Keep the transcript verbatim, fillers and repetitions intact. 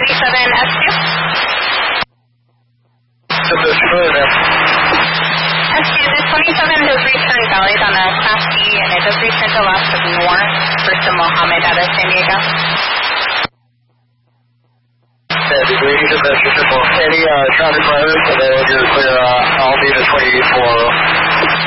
twenty-seven S two. S two, the twenty-seven does return valid on a Class D, and it does return to last of north for some Mohammed out of San Diego. Yeah, degree to the triple. Any uh, traffic drivers available to clear uh, Alpha twenty-eight four.